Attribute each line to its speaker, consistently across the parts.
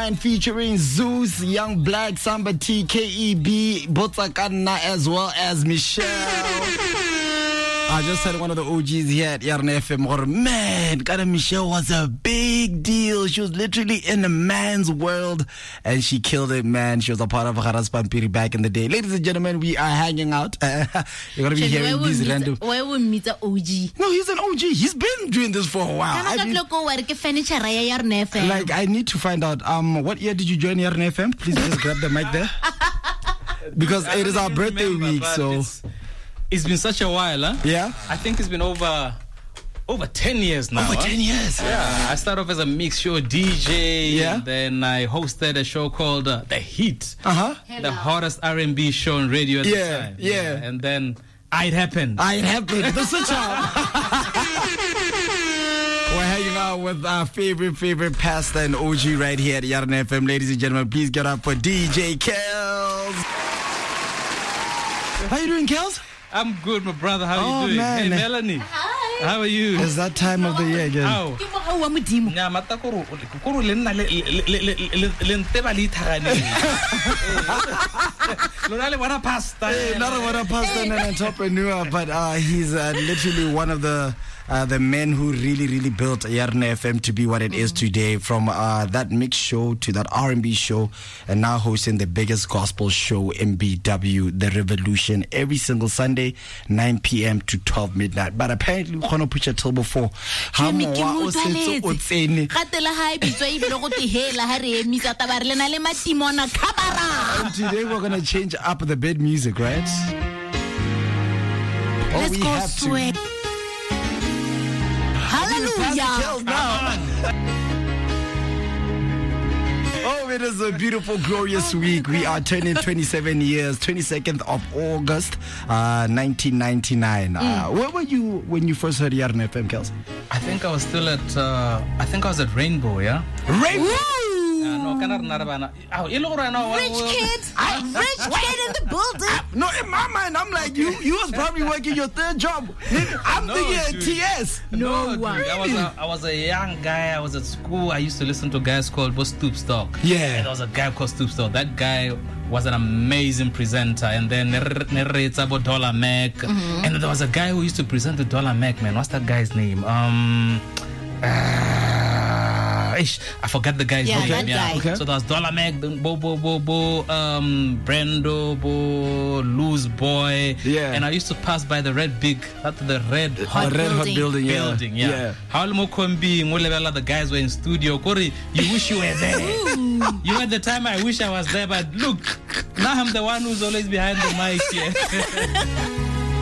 Speaker 1: 9 featuring Zeus, Young Black, Samba T, KEB, Botsakana, as well as Michelle. I just had one of the OGs here at Yarn FM. Man, Kana Michelle was a big deal. She was literally in a man's world and she killed it, man. She was a part of Haras Pampiri back in the day. Ladies and gentlemen, we are hanging out. You're going to be hearing these random...
Speaker 2: Where we meet the OG?
Speaker 1: No, he's an OG. He's been doing this for a while. Like, I need to find out, what year did you join Yarn FM? Please just grab the mic there. Because it is our birthday week, so...
Speaker 3: It's been such a while, huh?
Speaker 1: Yeah.
Speaker 3: I think it's been over 10 years now.
Speaker 1: Over 10 years?
Speaker 3: Yeah. I started off as a mix show DJ.
Speaker 1: Yeah.
Speaker 3: Then I hosted a show called The Heat.
Speaker 1: Uh-huh.
Speaker 3: The hottest R&B show on radio at the time.
Speaker 1: Yeah.
Speaker 3: And then It Happened.
Speaker 1: The switch up. We're hanging out with our favorite pastor and OG right here at Yarn FM. Ladies and gentlemen, please get up for DJ Kels. How you doing, Kels?
Speaker 3: I'm good, my brother. How are you doing?
Speaker 1: Man.
Speaker 3: Hey, Melanie.
Speaker 2: Hi.
Speaker 3: How are you?
Speaker 1: It's that time of the year again.
Speaker 3: How?
Speaker 1: Hey, not a pastor and an entrepreneur, but he's literally one of the men who really built Yarn FM to be what it is today, from that mix show to that R&B show, and now hosting the biggest gospel show in BW, The Revolution, every single Sunday, 9 p.m. to 12 midnight. But apparently, we're going to push it till before. And today we're going to change up the bed music, right?
Speaker 2: Let's go sweat.
Speaker 1: Hallelujah. Oh, it is a beautiful, glorious week. We are turning 27 years, 22nd of August, 1999. Where were you when you first heard Yarn FM, Kels?
Speaker 3: I think I was still at Rainbow, yeah?
Speaker 1: Rainbow!
Speaker 2: Rich kid in the building.
Speaker 1: No, in my mind, I'm like, you was probably working your third job. I'm thinking TS.
Speaker 3: No,
Speaker 2: one.
Speaker 3: Dude, I was a young guy. I was at school. I used to listen to guys called Stoopstock.
Speaker 1: Yeah.
Speaker 3: And there was a guy called Stoopstock. That guy was an amazing presenter. And then narrates about Dollar Mac. Mm-hmm. And there was a guy who used to present the Dollar Mac, man. What's that guy's name? I forgot the guy's name.
Speaker 2: Guy.
Speaker 3: Okay. So there was Dollar Mac, Brando, Loose Boy.
Speaker 1: Yeah.
Speaker 3: And I used to pass by the red hot
Speaker 2: building.
Speaker 3: Yeah. How the guys were in studio. Kori, you wish you were there. You had the time I wish I was there, but look, now I'm the one who's always behind the mic here.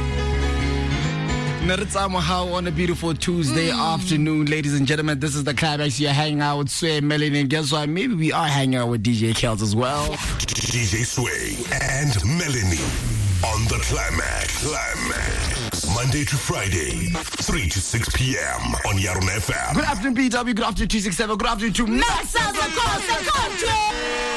Speaker 1: How on a beautiful Tuesday afternoon, ladies and gentlemen, this is the climax. You're hanging out with Sway, Melanie, and guess what? Maybe we are hanging out with DJ Kels as well.
Speaker 4: DJ Sway and Melanie on the climax. Monday to Friday, 3 to 6 p.m. on Yarn FM.
Speaker 1: Good afternoon, BW. Good afternoon, 267. Good afternoon to Max across the country.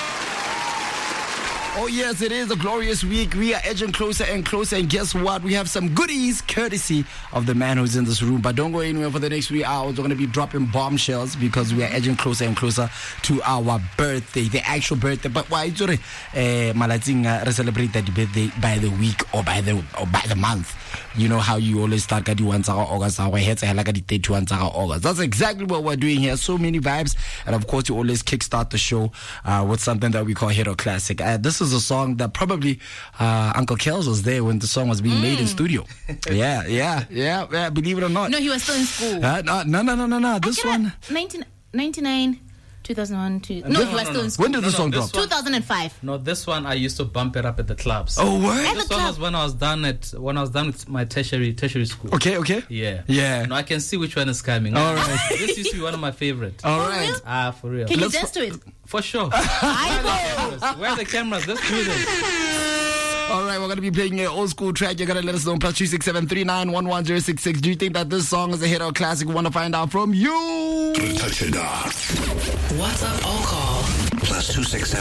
Speaker 1: Oh, yes, it is a glorious week. We are edging closer and closer. And guess what? We have some goodies courtesy of the man who's in this room. But don't go anywhere for the next 3 hours. We're going to be dropping bombshells because we are edging closer and closer to our birthday, the actual birthday. But why? We celebrate that birthday by the week or by the month. You know how you always start at August. August. That's exactly what we're doing here. So many vibes. And of course, you always kickstart the show with something that we call Hero Classic. This is a song that probably Uncle Kels was there when the song was being made in studio. Yeah. Believe it or not.
Speaker 2: No, he was still in school.
Speaker 1: No. This one.
Speaker 2: 1999. 2001. No, he was still in school.
Speaker 1: When did the song drop?
Speaker 2: 2005.
Speaker 3: No, this one I used to bump it up at the clubs.
Speaker 1: Oh, what?
Speaker 3: This one was when I was done with my tertiary school.
Speaker 1: Okay. Yeah.
Speaker 3: No, I can see which one is coming.
Speaker 1: All right.
Speaker 3: This used to be one of my favorites.
Speaker 1: All right.
Speaker 2: Real?
Speaker 3: For real.
Speaker 2: Can you dance to it?
Speaker 3: For sure. Where are the cameras? Let's do this.
Speaker 1: All right, we're going to be playing an old school track. You're going to let us know. +267 3911 Do you think that this song is a hit or classic? We want to find out from you.
Speaker 4: Touch it off.
Speaker 5: What's up, all call? +267